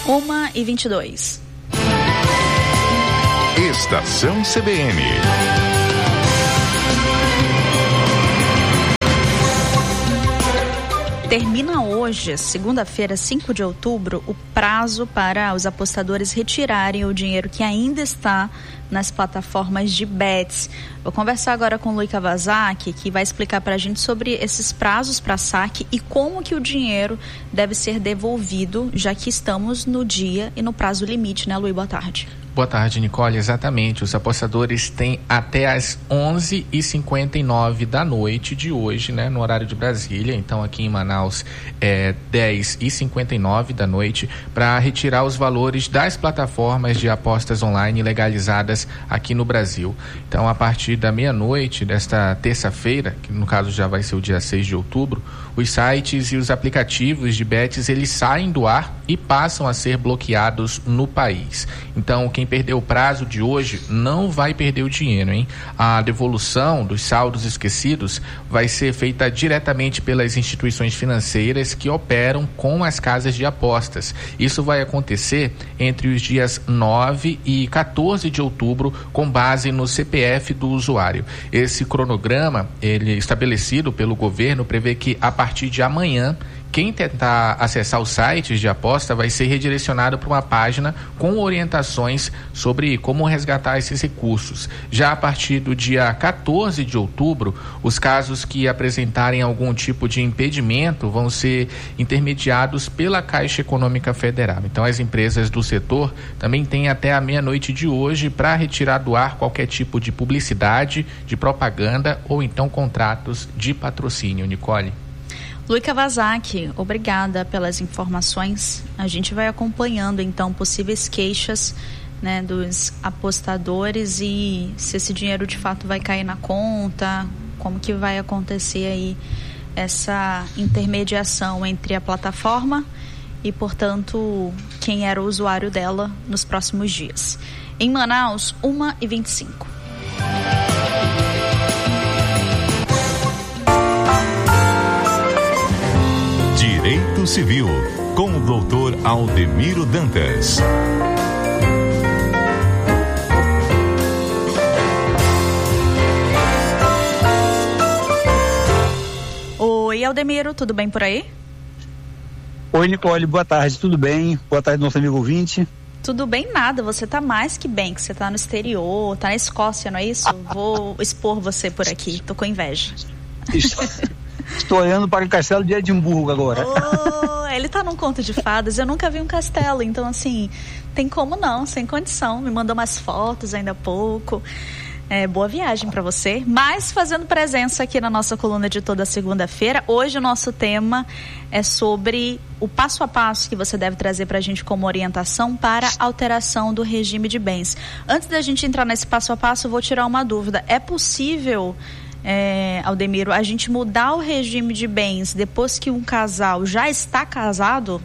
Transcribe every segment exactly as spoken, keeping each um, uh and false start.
uma e vinte e dois. Estação C B N. Termina hoje, segunda-feira, cinco de outubro, o prazo para os apostadores retirarem o dinheiro que ainda está nas plataformas de bets. Vou conversar agora com o Luiz Kawasaki, que vai explicar para a gente sobre esses prazos para saque e como que o dinheiro deve ser devolvido, já que estamos no dia e no prazo limite, né, Luiz? Boa tarde. Boa tarde, Nicole. Exatamente. Os apostadores têm até as onze e cinquenta e nove da noite de hoje, né, no horário de Brasília. Então, aqui em Manaus, é dez e cinquenta e nove da noite, para retirar os valores das plataformas de apostas online legalizadas aqui no Brasil. Então, a partir da meia-noite desta terça-feira, que no caso já vai ser o dia seis de outubro, os sites e os aplicativos de bets, eles saem do ar e passam a ser bloqueados no país. Então, quem perdeu o prazo de hoje não vai perder o dinheiro, hein? A devolução dos saldos esquecidos vai ser feita diretamente pelas instituições financeiras que operam com as casas de apostas. Isso vai acontecer entre os dias nove e quatorze de outubro, com base no C P F do usuário. Esse cronograma, ele estabelecido pelo governo, prevê que a partir de amanhã, quem tentar acessar os sites de aposta vai ser redirecionado para uma página com orientações sobre como resgatar esses recursos. Já a partir do dia quatorze de outubro, os casos que apresentarem algum tipo de impedimento vão ser intermediados pela Caixa Econômica Federal. Então, as empresas do setor também têm até a meia-noite de hoje para retirar do ar qualquer tipo de publicidade, de propaganda ou então contratos de patrocínio. Nicole. Luiz Kawasaki, obrigada pelas informações. A gente vai acompanhando, então, possíveis queixas, né, dos apostadores e se esse dinheiro de fato vai cair na conta, como que vai acontecer aí essa intermediação entre a plataforma e, portanto, quem era o usuário dela nos próximos dias. Em Manaus, uma e vinte e cinco. Direito Civil, com o doutor Aldemiro Dantas. Oi, Aldemiro, tudo bem por aí? Oi, Nicole, boa tarde, tudo bem? Boa tarde, nosso amigo ouvinte. Tudo bem nada, você tá mais que bem, que você tá no exterior, tá na Escócia, não é isso? Vou expor você por aqui, tô com inveja. Isso. Estou olhando para o castelo de Edimburgo agora. Oh, ele tá num conto de fadas. Eu nunca vi um castelo, então assim, tem como não, sem condição. Me mandou umas fotos ainda há pouco. É, boa viagem para você. Mas fazendo presença aqui na nossa coluna de toda segunda-feira, hoje o nosso tema é sobre o passo a passo que você deve trazer para a gente como orientação para alteração do regime de bens. Antes da gente entrar nesse passo a passo, eu vou tirar uma dúvida. É possível... É, Aldemiro, a gente mudar o regime de bens depois que um casal já está casado?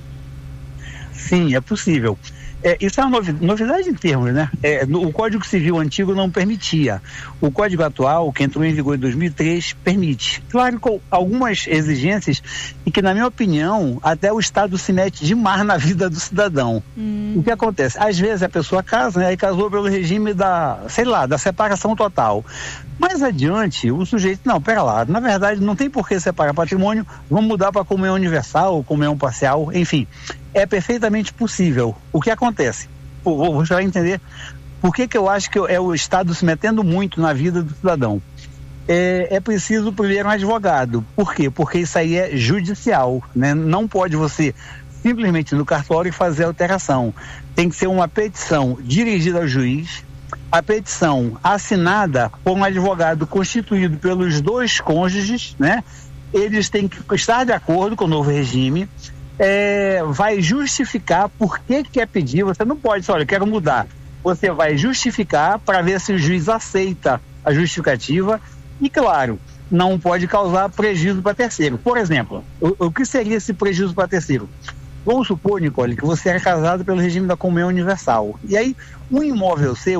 Sim, é possível. É, isso é uma novidade em termos, né? É, no, o Código Civil antigo não permitia. O Código atual, que entrou em vigor em dois mil e três, permite. Claro, com algumas exigências e que, na minha opinião, até o Estado se mete demais na vida do cidadão. Hum. O que acontece? Às vezes a pessoa casa, né? E casou pelo regime da, sei lá, da separação total. Mais adiante, o sujeito, não, pera lá, na verdade não tem por que separar patrimônio, vamos mudar para comunhão universal ou comunhão parcial, enfim, é perfeitamente possível. O que acontece? Vou, vou já entender por que que eu acho que é o Estado se metendo muito na vida do cidadão. É, é preciso primeiro um advogado. Por quê? Porque isso aí é judicial, né? Não pode você simplesmente no cartório fazer alteração. Tem que ser uma petição dirigida ao juiz, a petição assinada por um advogado constituído pelos dois cônjuges, né? Eles têm que estar de acordo com o novo regime, é, vai justificar por que quer pedir. Você não pode dizer, olha, eu quero mudar. Você vai justificar para ver se o juiz aceita a justificativa e, claro, não pode causar prejuízo para terceiro. Por exemplo, o, o que seria esse prejuízo para terceiro? Vamos supor, Nicole, que você era casado pelo regime da comunhão universal. E aí, um imóvel seu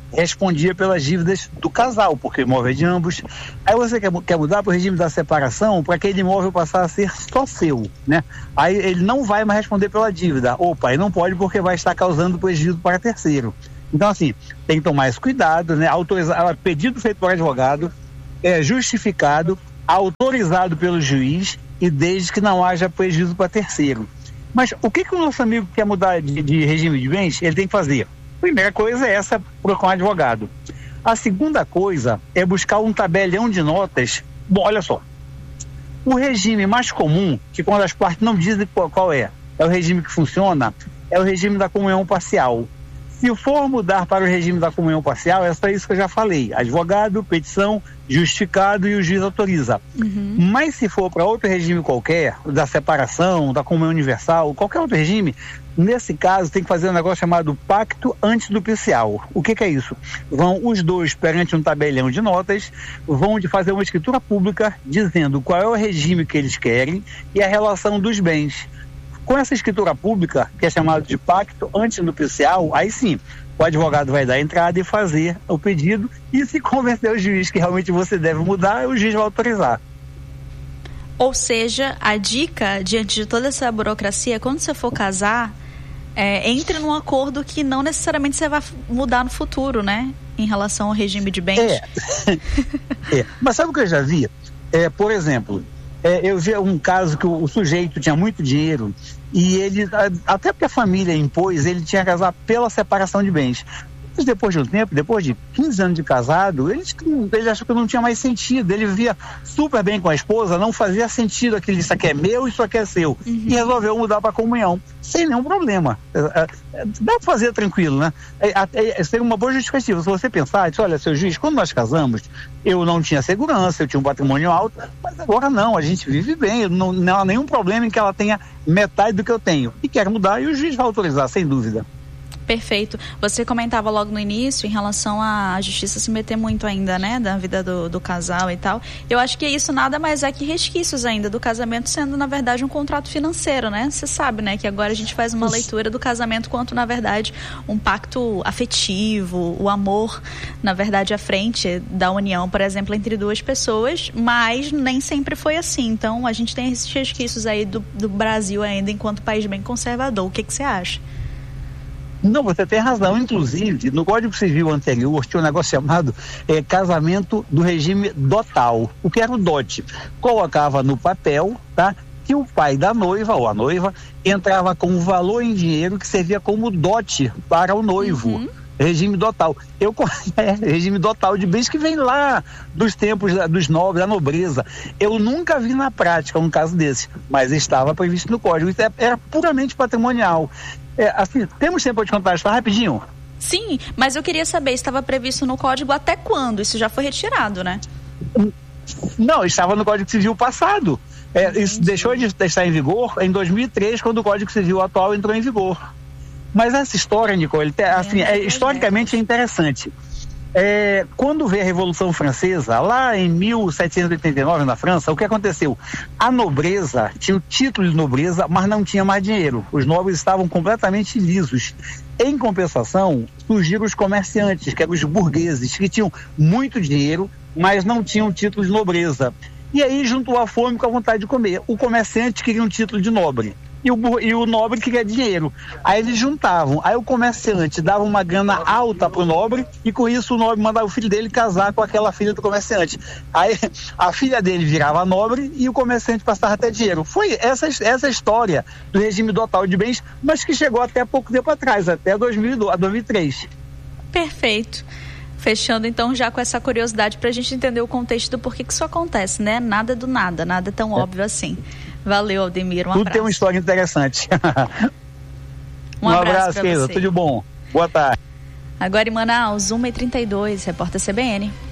respondia pelas dívidas do casal, porque o imóvel é de ambos. Aí você quer, quer mudar para o regime da separação, para aquele imóvel passar a ser só seu, né? Aí ele não vai mais responder pela dívida. Opa, aí não pode porque vai estar causando prejuízo para terceiro. Então, assim, tem que tomar esse cuidado, né? Autorizar, pedido feito por advogado, é justificado, autorizado pelo juiz e desde que não haja prejuízo para terceiro. Mas o que, que o nosso amigo que quer mudar de, de regime de bens, ele tem que fazer? Primeira coisa é essa, procurar um advogado. A segunda coisa é buscar um tabelião de notas. Bom, olha só, o regime mais comum, que quando as partes não dizem qual, qual é, é o regime que funciona, é o regime da comunhão parcial. Se for mudar para o regime da comunhão parcial, é só isso que eu já falei. Advogado, petição, justificado e o juiz autoriza. Uhum. Mas se for para outro regime qualquer, da separação, da comunhão universal, qualquer outro regime, nesse caso tem que fazer um negócio chamado pacto antinupcial. O que, que é isso? Vão os dois perante um tabelião de notas, vão de fazer uma escritura pública dizendo qual é o regime que eles querem e a relação dos bens. Com essa escritura pública, que é chamado de pacto antinupcial, aí sim, o advogado vai dar entrada e fazer o pedido, e se convencer o juiz que realmente você deve mudar, o juiz vai autorizar. Ou seja, a dica, diante de toda essa burocracia, quando você for casar, é, entre num acordo que não necessariamente você vai mudar no futuro, né? Em relação ao regime de bens. É, é. Mas sabe o que eu já vi? É, por exemplo... É, eu vi um caso que o, o sujeito tinha muito dinheiro e ele, até porque a família impôs, ele tinha que casar pela separação de bens. Mas depois de um tempo, depois de quinze anos de casado, ele, ele achou que não tinha mais sentido. Ele vivia super bem com a esposa, não fazia sentido aquilo, isso aqui é meu, isso aqui é seu. Uhum. E resolveu mudar para a comunhão, sem nenhum problema. Dá para fazer tranquilo, né? É, é, seria uma boa justificativa. Se você pensar, diz, olha, seu juiz, quando nós casamos, eu não tinha segurança, eu tinha um patrimônio alto, mas agora não, a gente vive bem, não, não há nenhum problema em que ela tenha metade do que eu tenho. E quer mudar, e o juiz vai autorizar, sem dúvida. Perfeito. Você comentava logo no início em relação à justiça se meter muito ainda, né, da vida do, do casal e tal. Eu acho que isso nada mais é que resquícios ainda do casamento sendo, na verdade, um contrato financeiro, né? Você sabe, né, que agora a gente faz uma leitura do casamento quanto, na verdade, um pacto afetivo, o amor, na verdade, à frente da união, por exemplo, entre duas pessoas, mas nem sempre foi assim. Então, a gente tem esses resquícios aí do, do Brasil ainda enquanto país bem conservador. O que que você acha? Não, você tem razão. Inclusive, no Código Civil anterior tinha um negócio chamado é, casamento do regime dotal. O que era o dote? Colocava no papel, tá, que o pai da noiva ou a noiva entrava com um valor em dinheiro que servia como dote para o noivo. Uhum. Regime dotal. Eu, é, regime dotal de bens que vem lá dos tempos dos nobres, da nobreza. Eu nunca vi na prática um caso desse, mas estava previsto no Código. Isso era puramente patrimonial. É, assim, temos tempo de contar isso rapidinho? Sim, mas eu queria saber, estava previsto no Código até quando? Isso já foi retirado, né? Não, estava no Código Civil passado. É, isso deixou de estar em vigor em dois mil e três, quando o Código Civil atual entrou em vigor. Mas essa história, Nicole, assim, é, historicamente é interessante. É, quando veio a Revolução Francesa, lá em mil setecentos e oitenta e nove, na França, o que aconteceu? A nobreza tinha o título de nobreza, mas não tinha mais dinheiro. Os nobres estavam completamente lisos. Em compensação, surgiram os comerciantes, que eram os burgueses, que tinham muito dinheiro, mas não tinham título de nobreza. E aí juntou a fome com a vontade de comer. O comerciante queria um título de nobre. E o, e o nobre queria dinheiro. Aí eles juntavam. Aí o comerciante dava uma grana alta pro nobre e com isso o nobre mandava o filho dele casar com aquela filha do comerciante. Aí a filha dele virava nobre e o comerciante passava até dinheiro. Foi essa, essa história do regime dotal de bens, mas que chegou até pouco tempo atrás, até dois mil e dois, dois mil e três. Perfeito. Fechando então já com essa curiosidade para a gente entender o contexto do porquê que isso acontece, né? Nada do nada, nada tão é. óbvio assim. Valeu, Aldemir, um Tudo abraço. tem uma história interessante. Um, um abraço, abraço querido, tudo de bom. Boa tarde. Agora em Manaus, uma e trinta e dois, repórter C B N.